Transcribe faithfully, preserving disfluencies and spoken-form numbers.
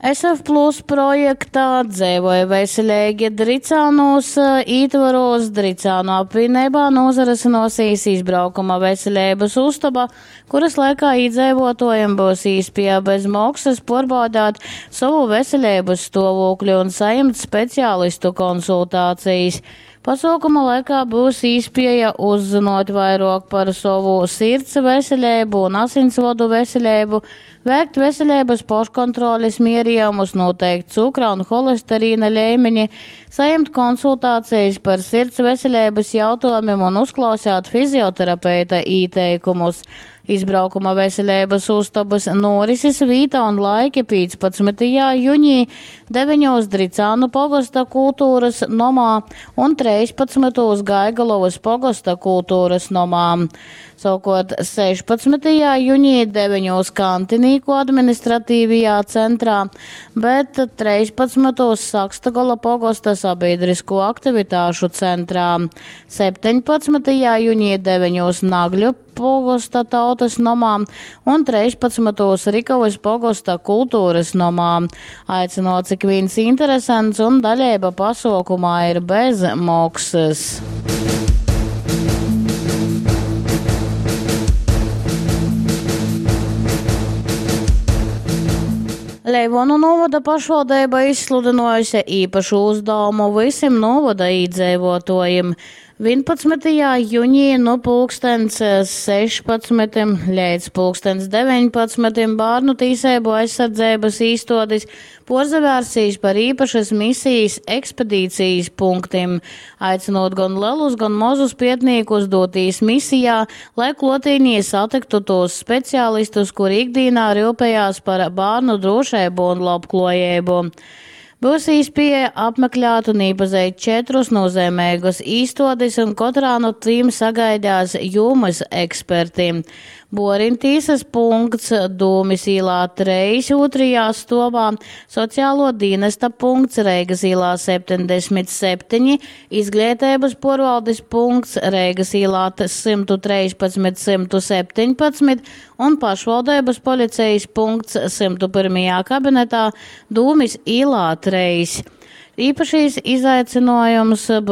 es ef plus projektā Dzīvoja veselīgi Dricānos ītvaros Dricānu apvienībā nozarasinosies izbraukuma veselības uztaba, kuras laikā iedzīvotājiem būs iespēja bez maksas pārbaudīt savu veselības stāvokli un saņemt speciālistu konsultācijas. Pasākuma laikā būs iespēja uzzināt vairāk par savu sirds veselību un asinsvadu veselību, veikt veselības paškontroles mērījumus, noteikt cukra un holesterīna līmeņi, saņemt konsultācijas par sirds veselības jautājumiem un uzklausīt fizioterapeita ieteikumus. Izbraukuma veselības uztabas norises vīta un laiki piecpadsmitajā jūnijā deviņos Dricānu pogasta kultūras nomā un trīspadsmitajā Gaigalovas pogasta kultūras nomā. Savukārt sešpadsmitajā jūnijā deviņos Kantinīku administratīvajā centrā, bet trīspadsmitajā Sakstagala pogasta sabiedrisko aktivitāšu centrā. septiņpadsmitajā jūnijā deviņos Nagļu pogosta tautas nomā un trīspadsmitajā Rikavas pogosta kultūras nomā. Aicinot, cik viens interesants un daļība pasaukumā ir bez maksas. Leivonu novada pašvaldība izsludinājusi īpašu uzdevumu visiem novada iedzīvotājiem. vienpadsmitajā jūnijā no pulkstens sešpadsmitajiem līdz pulkstens deviņpadsmitajiem bērnu tīsību aizsardzības īstodis porzavērsīs par īpašas misijas ekspedīcijas punktiem, aicinot gan lielus, gan mazus pietniekus dotīs misijā, lai klotīnie satiktu tos speciālistus, kur ikdienā rūpējās par bērnu drošību un labklājību. Būs iespēja apmeklēt un iepazīt četrus nozīmīgus īstodis, un katrā no tiem sagaidās jomas eksperti. Borintīsas punkts Dūmis īlā treis otrajā stāvā, sociālo dienesta punkts Reigas īlā septiņdesmit septiņi, izglītības porvaldes punkts Reigas īlā simt trīspadsmit simt septiņpadsmit un pašvaldības policijas punkts simt pirmajā kabinetā Dūmis īlā treis. Īpašīs izaicinājums